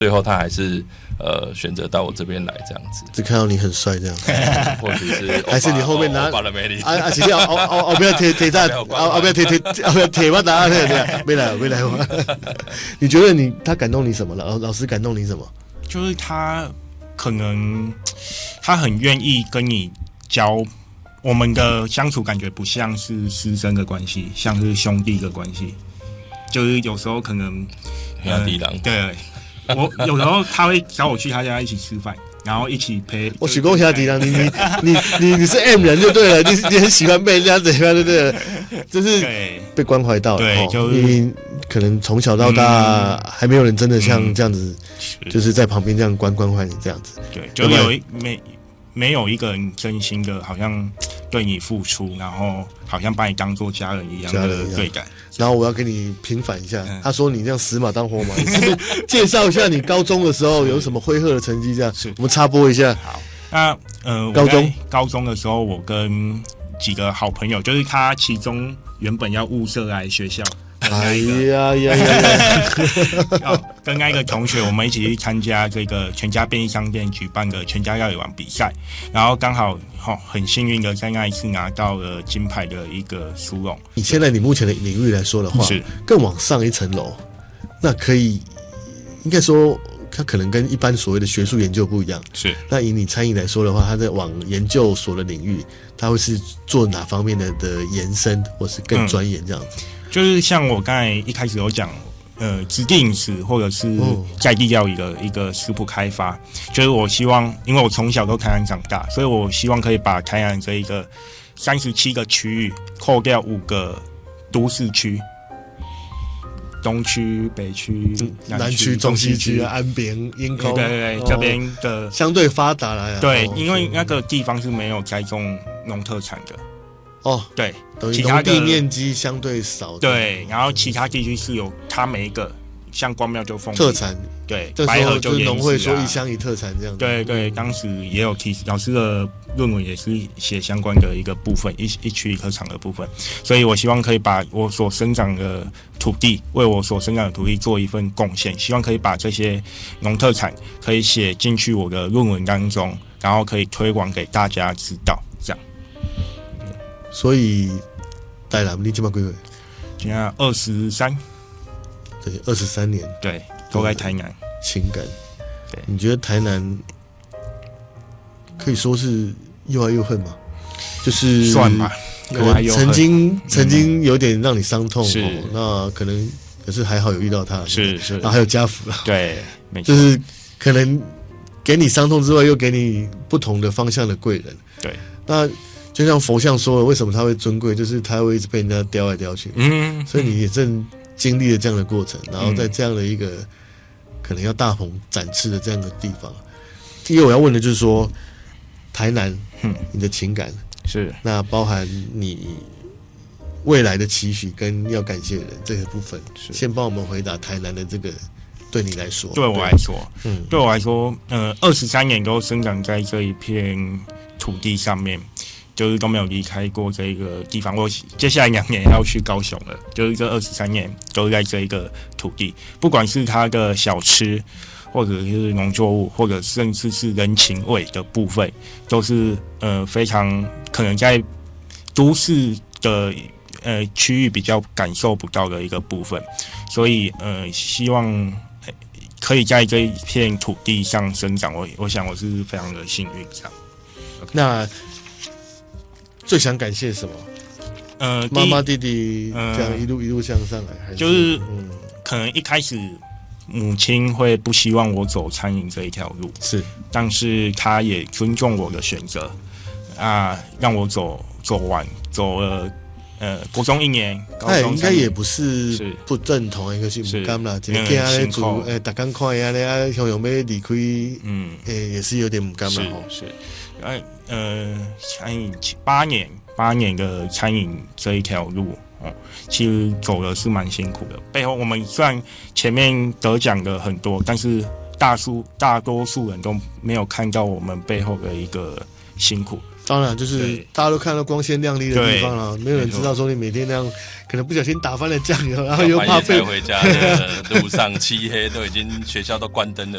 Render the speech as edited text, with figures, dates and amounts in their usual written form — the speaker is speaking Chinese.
最后他还是选择到我这边来这样子， 只看到你很帅这样， 或许是还是你后面拿欧巴的魅力其实不要贴在不要贴吧答案没来。你觉得他感动你什么？老师感动你什么？ 就是他可能他很愿意跟你教，我们的相处感觉不像是师生的关系，像是兄弟的关系。就是有时候可能对，我有时候他会找我去他家一起吃饭，然后一起陪。 我许恭喜他迪郎，你是 M 人就对了，你很喜欢被人家怎样就对了，就是被关怀到了。 对， 因为可能从小到大还没有人真的像这样子，就是在旁边这样关怀你这样子。 对，就没有一个人真心的，好像对你付出，然后好像把你当做家人一样的对待。 然后我要跟你平反一下，他说你这样死马当活马，你是不是介绍一下你高中的时候有什么辉煌的成绩？这样，我们插播一下。 好，那高中的时候，我跟几个好朋友，就是他其中原本要物色来学校。 哎呀！ 跟那个同学，我们一起去参加这个全家便利商店举办的全家料理王比赛，然后刚好很幸运的在那一次拿到了金牌的一个殊荣。 以现在你目前的领域来说的话，是更往上一层楼，那可以应该说，它可能跟一般所谓的学术研究不一样。 是， 那以你餐饮来说的话，它在往研究所的领域，它会是做哪方面的延伸，或是更钻研这样子？ 就是像我刚才一开始有讲，质地饮食或者是在地料理的一个食谱开发，就是我希望，因为我从小都台南长大，所以我希望可以把台南这一个37个区域扣掉5个都市区，东区、北区、 南区、中西区、安平、鹰口， 对，这边的相对发达了呀。 对，因为那个地方是没有栽种农特产的。对， 其他地面积相对少。 对，然后其他地区是有它每一个，像光庙就凤梨特产。 对， 这白河就农会说一乡一特产这样。 对，当时也有提老师的论文也是写相关的一个部分，一区一科场的部分，所以我希望可以把我所生长的土地，为我所生长的土地做一份贡献，希望可以把这些农特产可以写进去我的论文当中，然后可以推广给大家知道，这样。 所以，台南你今嘛几岁？ 现在23， 对，23年， 对，都在台南。 情感， 对， 你觉得台南可以说是又爱又恨吗？就是算吧， 曾经有点让你伤痛，那可能可是还好有遇到他， 是， 然后还有家福了， 对，没错， 就是可能给你伤痛之外，又给你不同的方向的贵人， 对， 那。就像佛像说的，为什么他会尊贵？就是他会一直被人家雕来雕去。所以你也正经历了这样的过程，然后在这样的一个可能要大鹏展翅的这样的地方。第一个我要问的就是说，台南，你的情感是那包含你未来的期许跟要感谢的人这个部分，先帮我们回答台南的这个。对你来说， 对我来说，23年都生长在这一片土地上面。就是都没有离开过这个地方。我接下来2年要去高雄了，就是这23年都在这一个土地，不管是它的小吃，或者是农作物，或者甚至是人情味的部分，都是非常可能在都市的区域比较感受不到的一个部分。所以希望可以在这一片土地上生长，我想我是非常的幸运这样。 那最想感谢什么？妈妈弟弟这样一路向上来，还是就是可能一开始母亲会不希望我走餐饮这一条路， 是， 但是她也尊重我的选择啊，让我走了国中1年，高中3年， 应该也不是不认同，一个是不甘啦，这个囝仔做大家看呀咧，想要离开，也是有点不甘嘛， 是。餐饮8年的餐饮这一条路，其实走的是蛮辛苦的。背后我们虽然前面得奖的很多，但是大多数人都没有看到我们背后的一个辛苦。 当然，就是大家都看到光鲜亮丽的地方了，没有人知道说你每天那样可能不小心打翻了酱油，然后又怕被回家的路上漆黑，都已经学校都关灯了。